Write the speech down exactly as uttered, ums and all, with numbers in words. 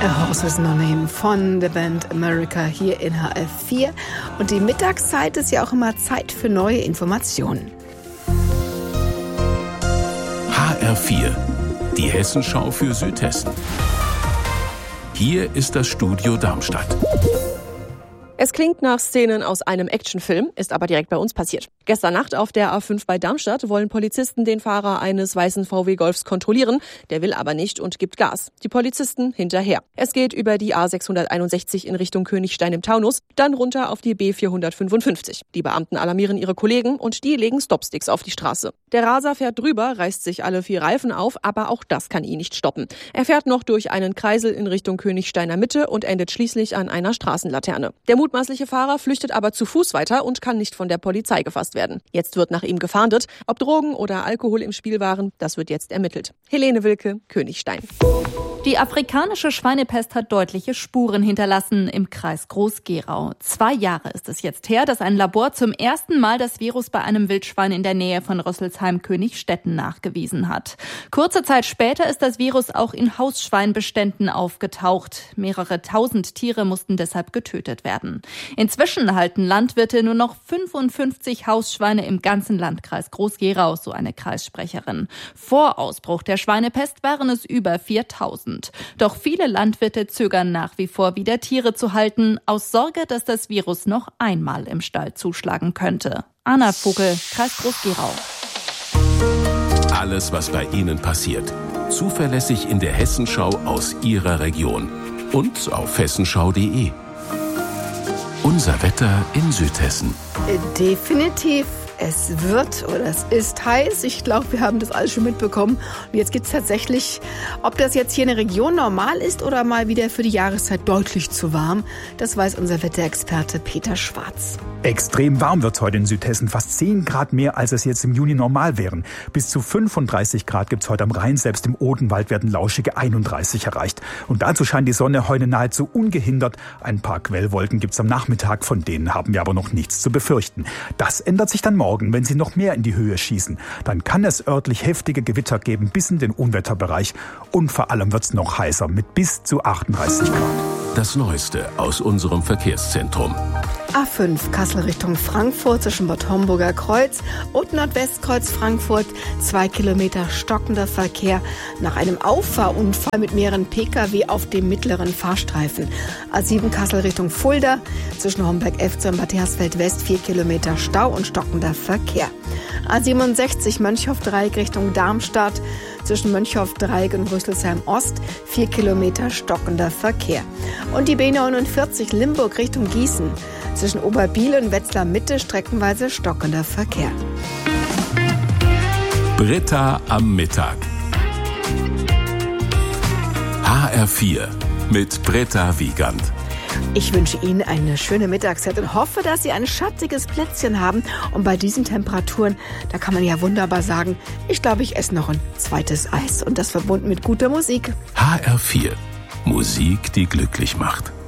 A Horse With No Name von der Band America hier in H F vier. Und die Mittagszeit ist ja auch immer Zeit für neue Informationen. H R vier, die Hessenschau für Südhessen. Hier ist das Studio Darmstadt. Es klingt nach Szenen aus einem Actionfilm, ist aber direkt bei uns passiert. Gestern Nacht auf der A fünf bei Darmstadt wollen Polizisten den Fahrer eines weißen V W Golfs kontrollieren. Der will aber nicht und gibt Gas. Die Polizisten hinterher. Es geht über die A sechshunderteinundsechzig in Richtung Königstein im Taunus, dann runter auf die B vierhundertfünfundfünfzig. Die Beamten alarmieren ihre Kollegen und die legen Stopsticks auf die Straße. Der Raser fährt drüber, reißt sich alle vier Reifen auf, aber auch das kann ihn nicht stoppen. Er fährt noch durch einen Kreisel in Richtung Königsteiner Mitte und endet schließlich an einer Straßenlaterne. Der mutmaßliche Fahrer flüchtet aber zu Fuß weiter und kann nicht von der Polizei gefasst werden. Jetzt wird nach ihm gefahndet. Ob Drogen oder Alkohol im Spiel waren, das wird jetzt ermittelt. Helene Wilke, Königstein. Die afrikanische Schweinepest hat deutliche Spuren hinterlassen im Kreis Groß-Gerau. Zwei Jahre ist es jetzt her, dass ein Labor zum ersten Mal das Virus bei einem Wildschwein in der Nähe von Rösselsheim-Königstetten nachgewiesen hat. Kurze Zeit später ist das Virus auch in Hausschweinbeständen aufgetaucht. Mehrere tausend Tiere mussten deshalb getötet werden. Inzwischen halten Landwirte nur noch fünfundfünfzig Hausschweine im ganzen Landkreis Groß-Gerau, so eine Kreissprecherin. Vor Ausbruch der Schweinepest waren es über viertausend. Doch viele Landwirte zögern nach wie vor wieder Tiere zu halten, aus Sorge, dass das Virus noch einmal im Stall zuschlagen könnte. Anna Vogel, Kreis Groß-Gerau. Alles, was bei Ihnen passiert, zuverlässig in der Hessenschau aus Ihrer Region und auf hessenschau punkt de. Unser Wetter in Südhessen. Definitiv. Es wird oder es ist heiß. Ich glaube, wir haben das alles schon mitbekommen. Und jetzt gibt es tatsächlich, ob das jetzt hier in der Region normal ist oder mal wieder für die Jahreszeit deutlich zu warm, das weiß unser Wetterexperte Peter Schwarz. Extrem warm wird es heute in Südhessen. Fast zehn Grad mehr, als es jetzt im Juni normal wären. Bis zu fünfunddreißig Grad gibt es heute am Rhein. Selbst im Odenwald werden lauschige einunddreißig erreicht. Und dazu scheint die Sonne heute nahezu ungehindert. Ein paar Quellwolken gibt es am Nachmittag. Von denen haben wir aber noch nichts zu befürchten. Das ändert sich dann morgen, wenn sie noch mehr in die Höhe schießen. Dann kann es örtlich heftige Gewitter geben bis in den Unwetterbereich. Und vor allem wird es noch heißer mit bis zu achtunddreißig Grad. Das Neueste aus unserem Verkehrszentrum. A fünf Kassel Richtung Frankfurt zwischen Bad Homburger Kreuz und Nordwestkreuz Frankfurt. Zwei Kilometer stockender Verkehr nach einem Auffahrunfall mit mehreren Pkw auf dem mittleren Fahrstreifen. A sieben Kassel Richtung Fulda zwischen Homberg-Efze und Bad Hersfeld West. Vier Kilometer Stau und stockender Verkehr. A siebenundsechzig Mönchhof-Dreieck Richtung Darmstadt zwischen Mönchhof-Dreieck und Rüsselsheim Ost. Vier Kilometer stockender Verkehr. Und die B neunundvierzig Limburg Richtung Gießen zwischen Oberbiel und Wetzlar Mitte streckenweise stockender Verkehr. Britta am Mittag. H R vier mit Britta Wiegand. Ich wünsche Ihnen eine schöne Mittagszeit und hoffe, dass Sie ein schattiges Plätzchen haben. Und bei diesen Temperaturen, da kann man ja wunderbar sagen, ich glaube, ich esse noch ein zweites Eis. Und das verbunden mit guter Musik. H R vier. Musik, die glücklich macht.